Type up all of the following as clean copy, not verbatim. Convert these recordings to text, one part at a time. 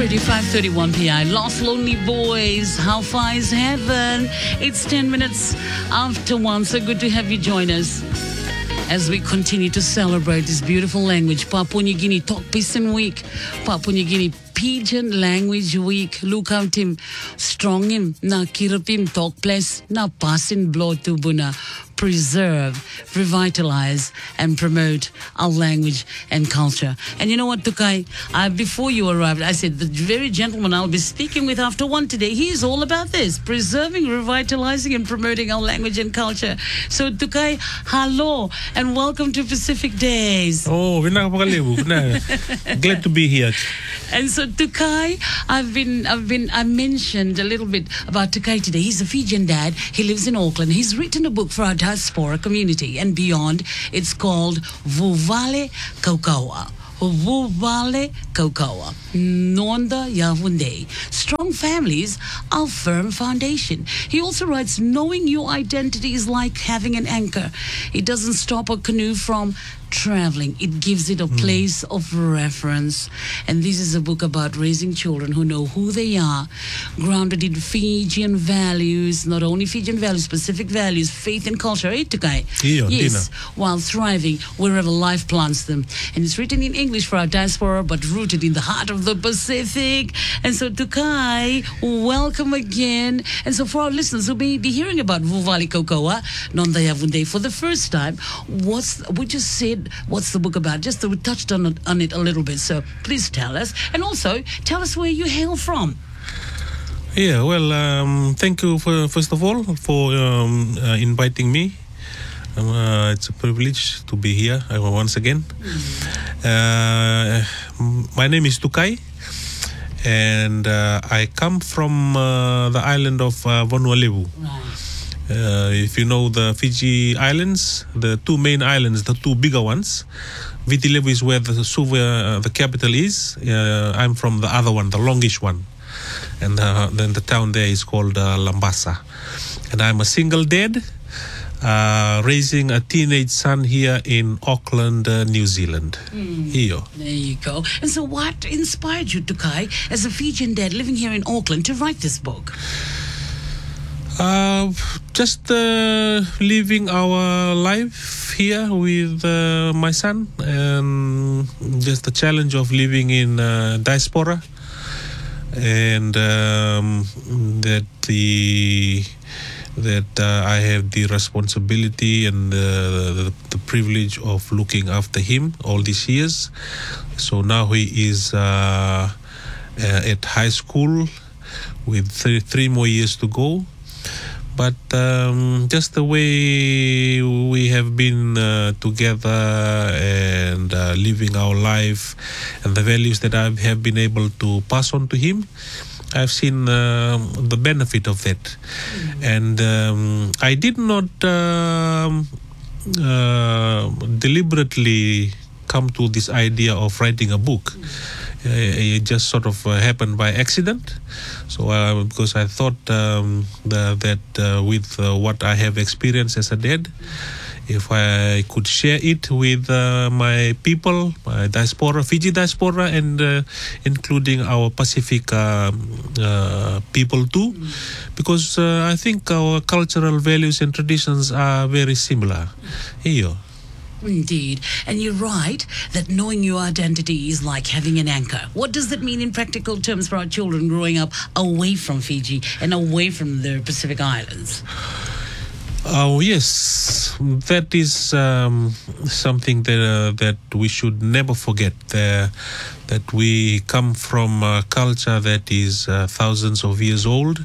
Radio 531 PI. Lost Lonely Boys. How far is heaven? It's 10 minutes after 1. So good to have you join us as we continue to celebrate this beautiful language. Papua New Guinea Talk Pisin Week. Papua New Guinea Pidgin Language Week. Look out him. Strong him. Na kirapim talk place. Na pasin blow tubuna. Preserve, revitalize, and promote our language and culture. And you know what, Tukai? Before you arrived, I said the very gentleman I'll be speaking with after 1 today, he's all about this, preserving, revitalizing, and promoting our language and culture. So, Tukai, hello, and welcome to Pacific Days. Oh, glad to be here. And so, Tukai, I mentioned a little bit about Tukai today. He's a Fijian dad. He lives in Auckland. He's written a book for our diaspora community and beyond. It's called Vuvale Kaukaua. Vuvale Kaukaua. Nonda Yahunde. Strong families are firm foundation. He also writes, knowing your identity is like having an anchor. It doesn't stop a canoe from traveling. It gives it a place of reference. And this is a book about raising children who know who they are, grounded in Fijian values, not only Fijian values, specific values, faith and culture, right, Tukai? Yes, while thriving wherever life plants them. And it's written in English for our diaspora, but rooted in the heart of the Pacific. And so, Tukai, welcome again. And so, for our listeners who may be hearing about Vuvale Kaukaua, Nondayavunde for the first time, we just said, what's the book about? Just we touched on it a little bit. So please tell us. And also, tell us where you hail from. Yeah, well, thank you, first of all, for inviting me. It's a privilege to be here once again. My name is Tukai, and I come from the island of Vanuatu. Right. If you know the Fiji Islands, the two main islands, the two bigger ones, Viti Levu is where the capital is. I'm from the other one, the longish one. And then the town there is called Lambasa. And I'm a single dad, raising a teenage son here in Auckland, New Zealand. Here. There you go. And so what inspired you, Tukai, as a Fijian dad living here in Auckland, to write this book? Just living our life here with my son, and just the challenge of living in diaspora, and that I have the responsibility and the privilege of looking after him all these years. So now he is at high school with three more years to go. But just the way we have been together and living our life and the values that I have been able to pass on to him, I've seen the benefit of that. And I did not deliberately come to this idea of writing a book. It just sort of happened by accident. So because I thought that with what I have experienced as a dad, if I could share it with my people, my diaspora, Fiji diaspora, and including our Pacific people too, because I think our cultural values and traditions are very similar. Here. Indeed. And you're right that knowing your identity is like having an anchor. What does that mean in practical terms for our children growing up away from Fiji and away from the Pacific Islands? Oh, yes. That is something that we should never forget, that we come from a culture that is thousands of years old,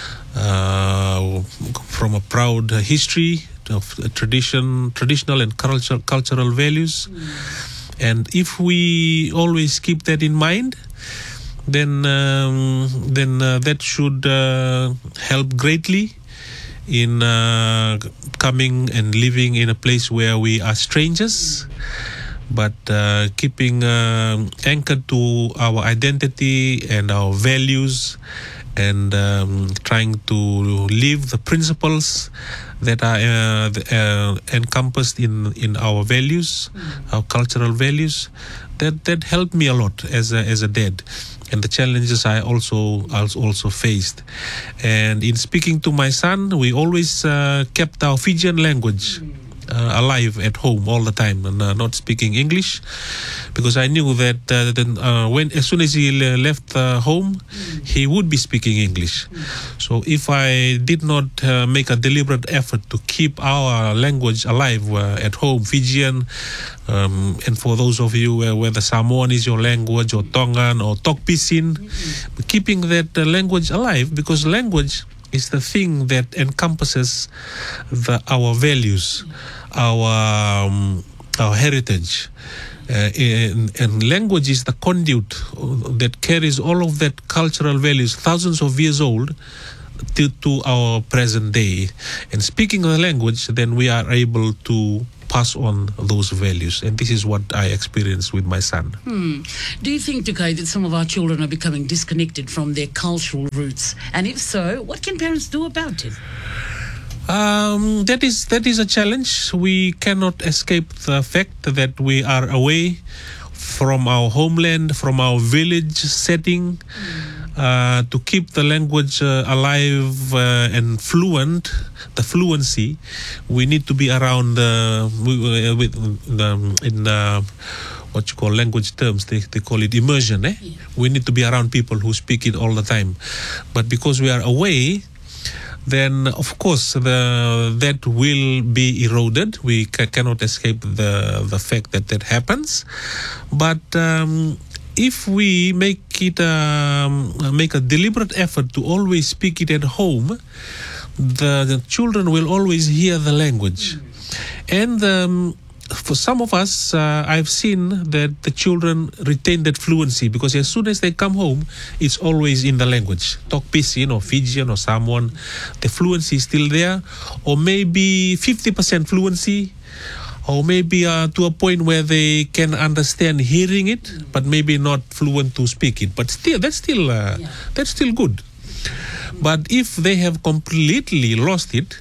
from a proud history of traditional and cultural values. And if we always keep that in mind, then that should help greatly in coming and living in a place where we are strangers, but keeping anchored to our identity and our values, and trying to live the principles that are encompassed in our values, our cultural values. that helped me a lot as a dad, and the challenges I also faced. And in speaking to my son, we always kept our Fijian language alive at home all the time, and not speaking English, because I knew that as soon as he left home, he would be speaking English. So if I did not make a deliberate effort to keep our language alive at home, Fijian, and for those of you whether Samoan is your language, or Tongan, or Tok Pisin, keeping that language alive, because language is the thing that encompasses our values, our heritage. And language is the conduit that carries all of that cultural values, thousands of years old, to our present day. And speaking the language, then we are able to pass on those values. And this is what I experienced with my son. Do you think, Tukai, that some of our children are becoming disconnected from their cultural roots? And if so, what can parents do about it? That is a challenge. We cannot escape the fact that we are away from our homeland, from our village setting. To keep the language alive and fluent, the fluency, we need to be around what you call language terms, they call it immersion. Yeah. We need to be around people who speak it all the time. But because we are away, then of course that will be eroded. We cannot escape the fact that happens. But if we make a deliberate effort to always speak it at home, the children will always hear the language. And for some of us, I've seen that the children retain that fluency, because as soon as they come home, it's always in the language. Tok Pisin or Fijian or Samoan, the fluency is still there, or maybe 50% fluency, or maybe to a point where they can understand hearing it, but maybe not fluent to speak it. But still, that's still good. But if they have completely lost it,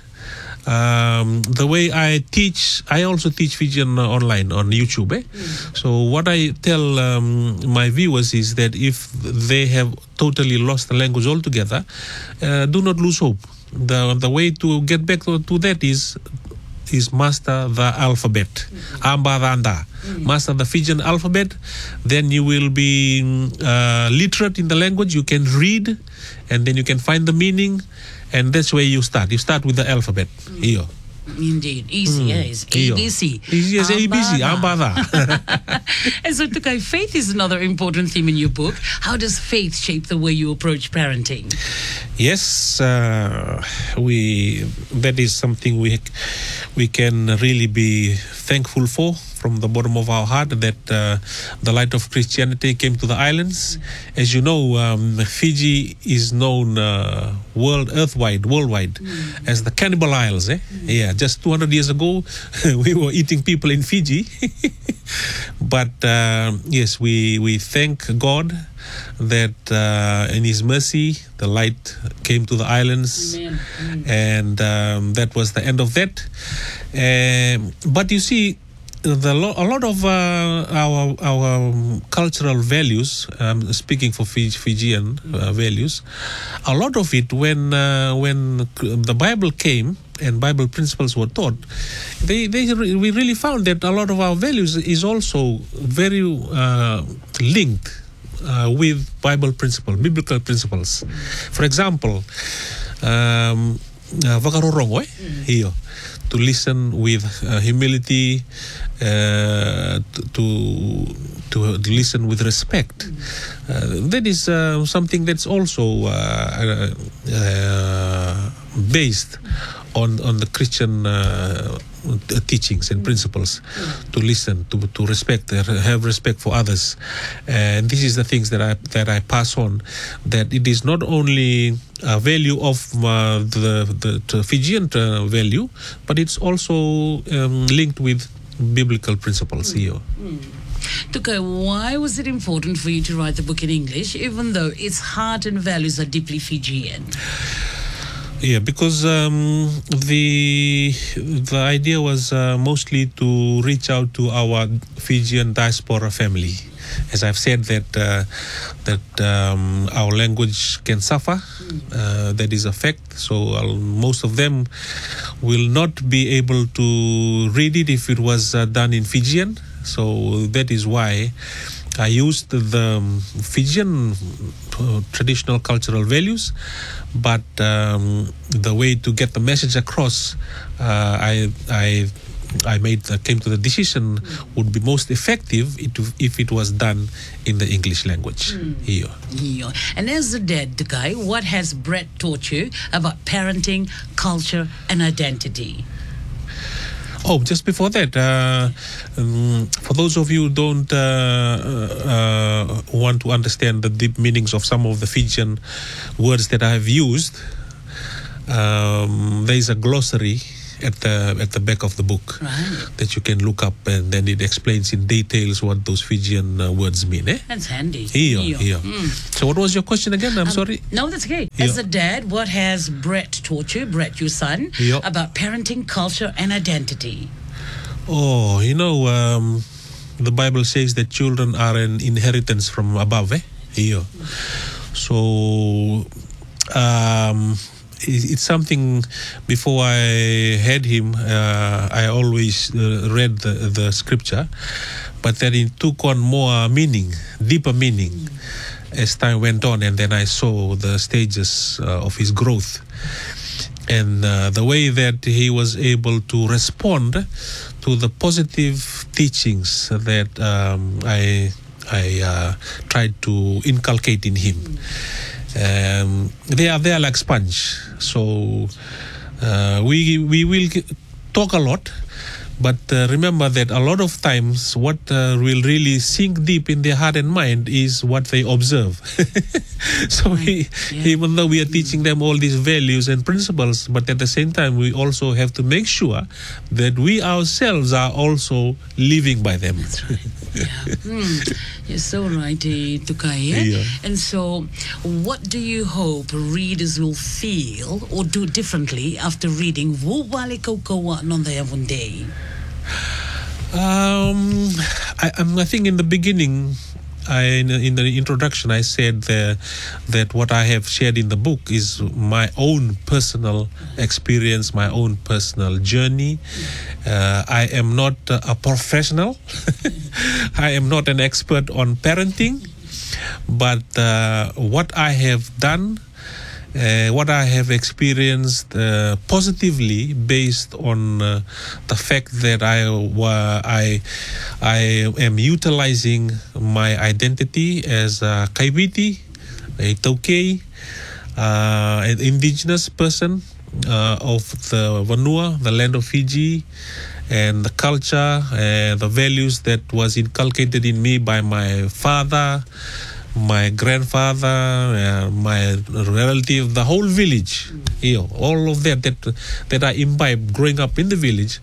the way I also teach Fijian online on YouTube. So what I tell my viewers is that if they have totally lost the language altogether, do not lose hope. The way to get back to that is master the alphabet. Amba. Master the Fijian alphabet, then you will be literate in the language. You can read, and then you can find the meaning, and that's where you start. You start with the alphabet. Here. Indeed. Easy as ABC. Easy as ABC. Ambada. And so, Tukai, faith is another important theme in your book. How does faith shape the way you approach parenting? Yes, that is something we can really be thankful for from the bottom of our heart, that the light of Christianity came to the islands. As you know, Fiji is known worldwide as the Cannibal Isles. Yeah, just 200 years ago, we were eating people in Fiji. But yes, we thank God that in His mercy, the light came to the islands. Amen. And that was the end of that. But you see, a lot of our cultural values, speaking for Fijian values, a lot of it when the Bible came and Bible principles were taught, we really found that a lot of our values is also very linked with biblical principles. For example, Vakarorongo, here, to listen with humility, to listen with respect. That is something that's also based on the Christian teachings and principles, to listen, to respect, have respect for others. And this is the things that I pass on, that it is not only a value of the Fijian value, but it's also linked with biblical principles here. Tukai, why was it important for you to write the book in English, even though its heart and values are deeply Fijian? Yeah, because the idea was mostly to reach out to our Fijian diaspora family. As I've said, that our language can suffer. That is a fact. So most of them will not be able to read it if it was done in Fijian. So that is why I used the Fijian traditional cultural values, but the way to get the message across, I came to the decision would be most effective if it was done in the English language. Yeah. And as a dad, Tukai, what has Brett taught you about parenting, culture, and identity? Oh, just before that, for those of you who don't want to understand the deep meanings of some of the Fijian words that I have used, there is a glossary at the back of the book that you can look up, and then it explains in details what those Fijian words mean. That's handy. Yeah. So what was your question again? I'm sorry. No, that's okay. As a dad, what has Brett taught you, Brett, your son, about parenting, culture, and identity? Oh, the Bible says that children are an inheritance from above. So it's something. Before I had him, I always read the scripture, but then it took on more meaning, deeper meaning, as time went on, and then I saw the stages of his growth, and the way that he was able to respond to the positive teachings that I tried to inculcate in him. They are like sponge. So we will talk a lot, but remember that a lot of times what will really sink deep in their heart and mind is what they observe. So even though we are teaching them all these values and principles, but at the same time we also have to make sure that we ourselves are also living by them. That's right. You're so right, Tukai. And so what do you hope readers will feel or do differently after reading Wubali Kokowa Nondaya Vunde? I think in the beginning, in the introduction, I said that what I have shared in the book is my own personal experience, my own personal journey. I am not a professional. I am not an expert on parenting, but what I have done, what I have experienced positively based on the fact that I am utilizing my identity as a Kaiwiti, a Taukei, an indigenous person of the Vanua, the land of Fiji, and the culture and the values that was inculcated in me by my father, my grandfather, my relative, the whole village, all of that I imbibed growing up in the village.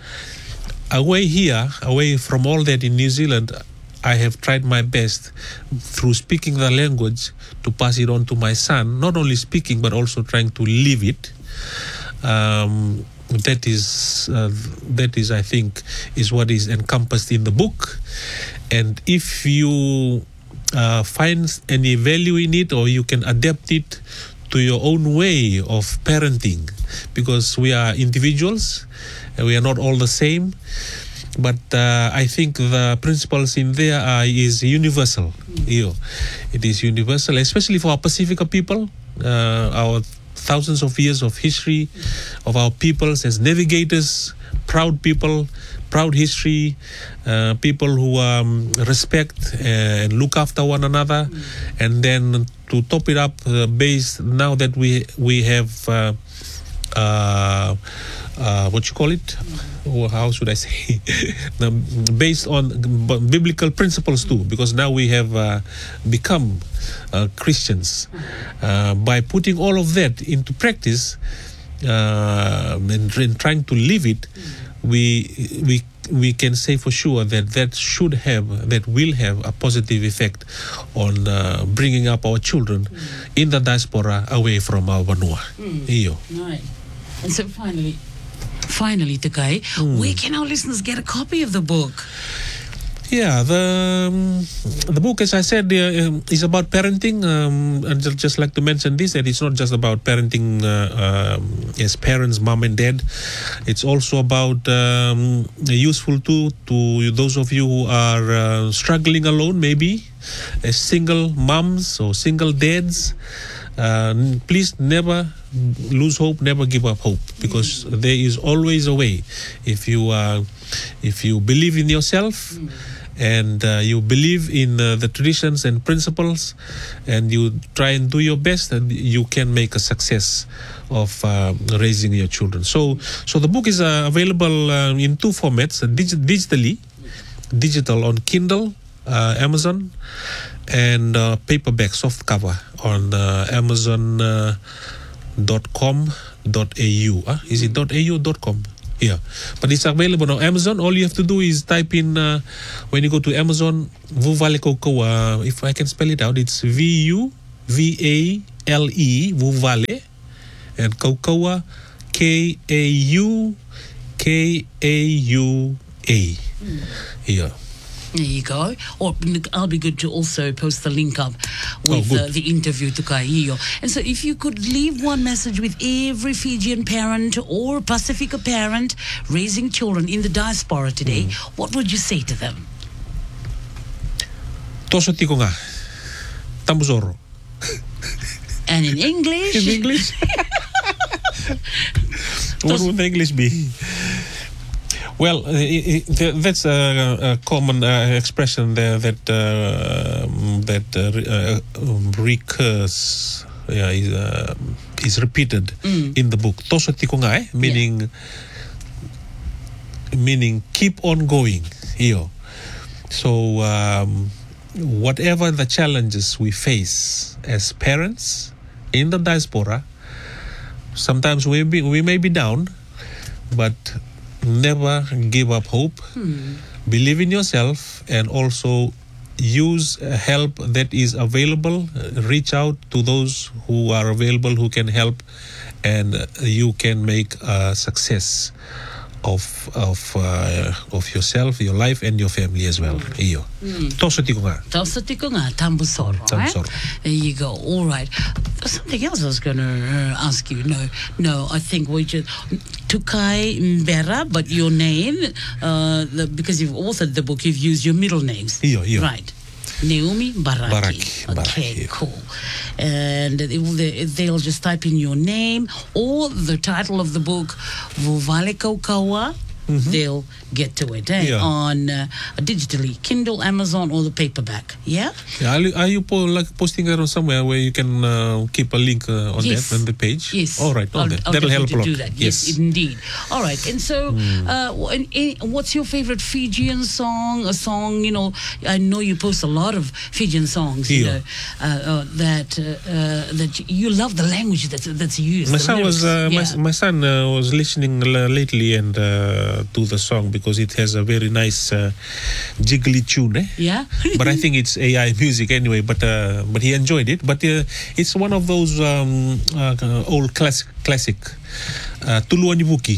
Away from all that in New Zealand, I have tried my best through speaking the language to pass it on to my son, not only speaking but also trying to live it. That is, I think, is what is encompassed in the book. And if you find any value in it, or you can adapt it to your own way of parenting, because we are individuals and we are not all the same, but I think the principles in there is universal. It is universal, especially for our Pacifica people, our thousands of years of history of our peoples as navigators, proud people, proud history, people who respect and look after one another. And then to top it up, based now that we have what you call it, or how should I say, based on biblical principles too, because now we have become Christians. By putting all of that into practice and trying to live it, we we can say for sure that that will have a positive effect on bringing up our children in the diaspora away from our Vanua. Iyo. Right. And so finally, Tukai, where can our listeners get a copy of the book? Yeah, the book, as I said, is about parenting. I'd just like to mention this, that it's not just about parenting as parents, mom and dad. It's also about a useful tool to those of you who are struggling alone, maybe as single moms or single dads. Please never lose hope, never give up hope, because there is always a way. If you believe in yourself, and you believe in the traditions and principles, and you try and do your best, and you can make a success of raising your children. So the book is available in two formats: digital on Kindle, Amazon, and paperback soft cover on Amazon.com.au. Is it .au or .com? Yeah, but it's available on Amazon. All you have to do is type in, when you go to Amazon, Vuvale Kaukaua, if I can spell it out, it's Vuvale, Vuvale, and Kaukaua, Kaukaua. Yeah. There you go. Or I'll be good to also post the link up with the interview to Kaiyo. And so if you could leave one message with every Fijian parent or Pacifica parent raising children in the diaspora today, what would you say to them? Toso tiko nga. Tambuzoro. And in English? In English? What would the English be? Well, that's a common expression there that recurs, is repeated in the book. Toso tiko nga, meaning keep on going. Iyo. So whatever the challenges we face as parents in the diaspora, sometimes we may be down, but never give up hope. Believe in yourself, and also use help that is available. Reach out to those who are available, who can help, and you can make a success of yourself, your life, and your family as well. Iyo. Toso tiko nga. Toso tiko nga, tambusoro. Tambusoro. There you go. All right. Something else I was going to ask you. No, I think we just Tukai Mbera, but your name, because you've authored the book, you've used your middle names. Iyo. Right. Naomi Baraki. Okay, cool. And they'll just type in your name or the title of the book, Vuvale Kaukaua. They'll get to it on digitally, Kindle, Amazon, or the paperback. Yeah? Are you posting it on somewhere where you can keep a link on that on the page? Yes. All right. That'll help a lot. Do that. Yes, indeed. All right. And so, what's your favorite Fijian song? A song, I know you post a lot of Fijian songs, that you love the language that's used. My son was listening lately and to the song because it has a very nice jiggly tune. Yeah. But I think it's AI music anyway. But he enjoyed it. But it's one of those old classic. Tuluani Buki.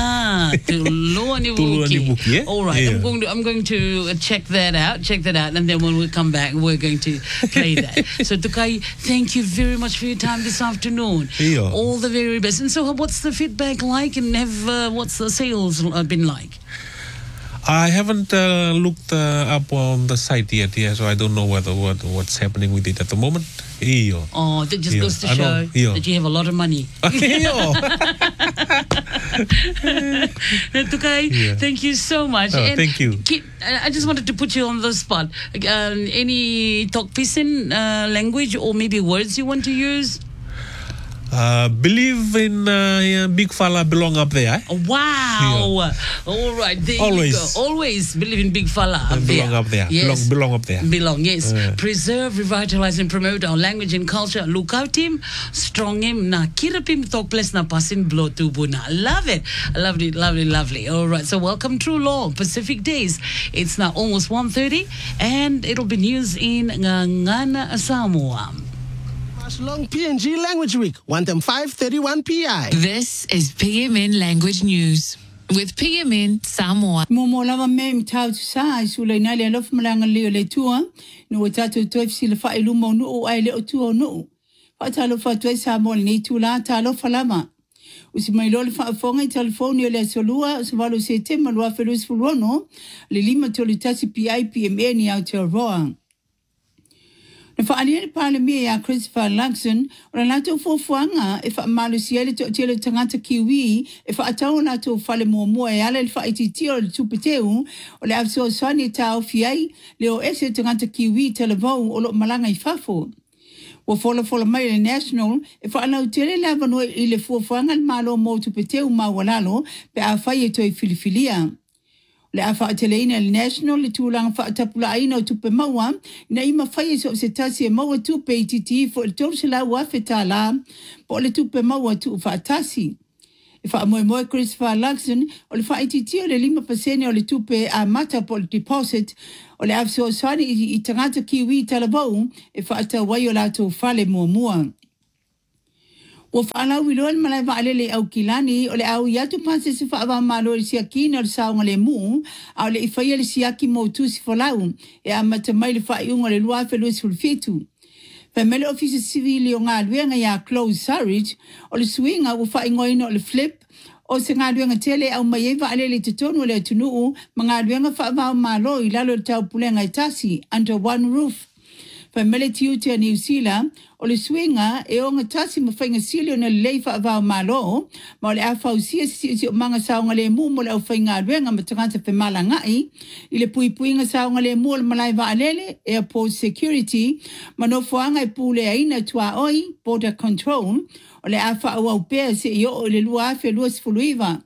Tuluani Buki. All right, yeah. I'm going to check that out, and then when we come back, we're going to play that. So Tukai, thank you very much for your time this afternoon. Yeah. All the very best. And so, what's the feedback like, and what's the sales been like? I haven't looked up on the site yet, so I don't know what's happening with it at the moment. Oh, that just goes to show that you have a lot of money. Tukai, thank you so much. Thank you. I just wanted to put you on the spot. Any Tok Pisin language or maybe words you want to use? Believe in big fella belong up there. Wow. Yeah. All right. There Always. You go. Always believe in big fella up belong there. Up there. Yes. Belong up there. Belong, yes. Preserve, revitalize and promote our language and culture. Look out him, strong him, na kirap him talk place na pasin blow tubuna. Love it. Lovely, lovely, lovely. All right. So welcome True Law Pacific Days. It's now almost 1:30 and it'll be news in Ngana, Samoa. Long PNG Language Week, 1:5:31 PI. This is PMN Language News with PMN Samoa. Momolava me tau sa sula na le lof malanga le le tua no tatu to fsil fa ilu mo no ai le tua no. Fa talo fa to sa mol ni tula talo falama. Usi mai lo fa fonga telefone le solua so valo se tema lo afelus fulono le lima to le tasi PI PMN ya te roa. Na whaaliere pāle mea ya Christopher Luxon, o na lato fuanga e wha malusiele to tele tangata kiwi, e wha atau na to whale mua e ale le wha iti tio le tupeteu, o le afso sani tau fiai, le o ese tangata kiwi tele vau o lo malanga I fafo. Wa fola mai le national, e wha anau tele lava no I le fuanga le malo mo tupeteu ma walalo, pe a whai e toi filifilia. Le afa ateleina le national le tulang fa tapula aina tupe maua na ima fai so se tasi maua tupe ititi fo le tosela wa fetala po le tupe maua tu fa tasi e fa mo Christopher Luxon o le fa ititi o le 5% o le tupe a mata po le deposit o le afso sani I tangata kiwi talabou e fa ata waiola to fale mua Wa fala wilon malai vale le au kilani o le au yatu panse se fa va malo le siakina le saunga le mu au le ifaia le siaki mo tu si folau e amata mai le fa iunga le lua fe luis fulfitu. Fa mele ofisi civili o ngā luenga ya close surrage o le swinga wa fa ingoina o le flip o se ngā luenga tele au mai eva ale le tutonu le tunuu ma ngā luenga fa va malo I lalo le tau pulenga itasi under one roof. Family Tutor New Zealand, o le swinga e o ngatasi mawhainga silio na leifa avao malo, ma o le awhausia si o manga saonga le mu mo le au whainga ruenga matangata whemala ngai, I le puipuinga saonga le mu o le malai wa alele, airport security, ma no whaanga I pule aina tua oi, border control, o le awha au au pēr se I o le lua awhi lua sifuluiva.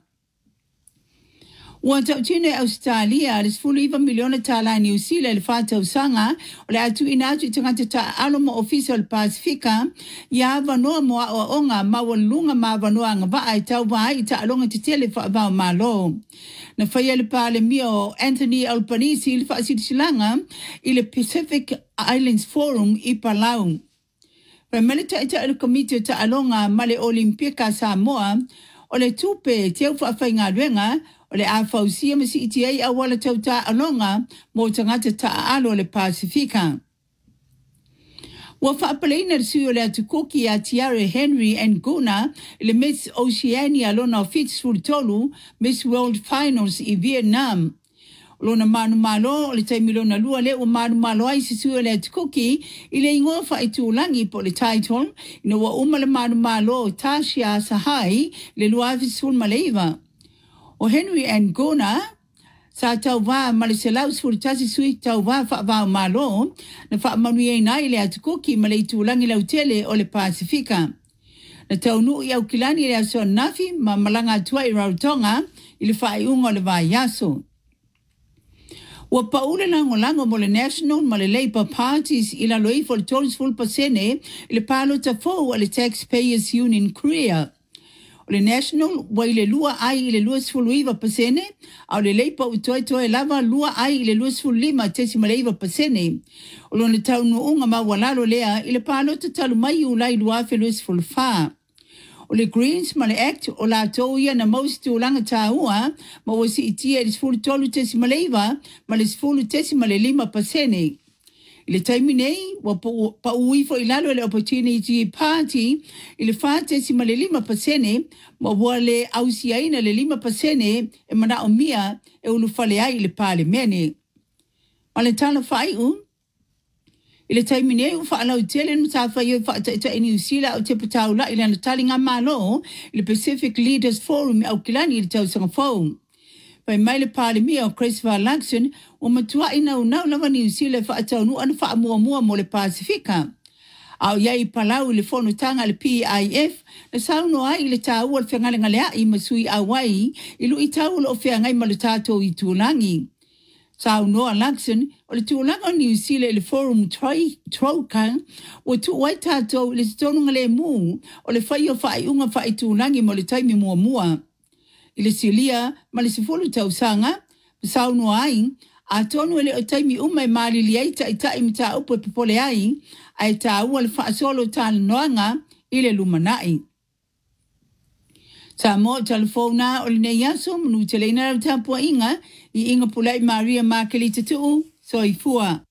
Ua tautine Australia, le 10 miliona tala New Zealand le whātau sanga, o le atu ina atu I tangata ta aloma official Pasifika, ia wanoa moa o onga mawa lunga ma wanoa ngawaa I tau wai I ta alonga te tele whaavao malo. Na whaia le pāle mia o Anthony Albanese le whaasitisilanga I le Pacific Islands Forum I Palau. Pamelita ita le komite ta alonga male Olimpika Samoa, o le tupe te au whaafai ruenga, o le awhausia masi itiai a wala tau ta alonga mo tangata ta alo le Pasifika. Wa whaapaleina le sui o le atukoki a Tiare Henry and Guna le Miss Oceania lona Fitzroy tolu Miss World Finals I Vietnam. Lona manu malo o le taimilona lua le o manu malo ai se sui o le atukoki I le ingoa whaitulangi po le title ina wa uma le manu malo o Tasha Sahai le lua Fitzroy Maleiva. O Henry and Gona, sa tau wā maliselau sfurtasi sui tau wā wha malo, na wha manuia nai le atukoki malei tūlangi lau tele o le Pasifika. Na tau nuu I au kilani le aso nafi ma malanga atua I Rarotonga I le wha iunga o le wā yaso. Wa paule lango mo le National ma le Labour Parties I la loi for le 12% I le palo ta fōu a le Taxpayers Union Korea. O le National wai le lua ai I le lua sfuluiva pasene, au le leipa utoe lava lua ai I le lua sfulima tesimaleiva pasene. O lo ne tau nuunga ma walalo lea I le palo ta talu mai ulai lua fe lua sfulfa. O le Greens ma le Act o la toia na mausi ulanga taua ma wasi itia le sfulutolu tesimaleiva ma le sfulu tesimalelima pasene. I le taimi nei, wa pa uifo I lalo le Opportunity Party, I le whātesi ma le 5%, ma wua le ausiaina le 5% e mana o mia e ulu whale ai I le pāle mene. Ma le tala whaiu, I le taimi nei u whaalau tele no tā whai o whaataita e New Zealand o te patau la I le anatali ngā malo, I le Pacific Leaders Forum au kilani I le tausanga whau. Pai mai le pāle mia o Christopher Luxon o matua I nau lava New Zealand whaatau nu ana wha mua mo le Pasifika. Au iai palau le fono tanga le PIF, na sauno ai le tāua le whengale ngalea i masui awai, ilu i tau le o whengai ma le tātou i tūlangi. Sauno a Luxon, o le tūlanga New Zealand le Forum Troika, o tu wai tātou le tonu ngale mū, o le whai o whai unga whai tūlangi mo le taimi mua mua. I le silia, ma le sifolu tau sanga, sauno ai, a tonu ele o taimi umai maali li eita i tai mita upo pepole ai, ai ta ua le whaasolo tāna noanga i le lumanai. Sa mo telefona o le nei aso manu te leina rau tāpua inga i inga pulai Maria Makelita tuu, so i fua.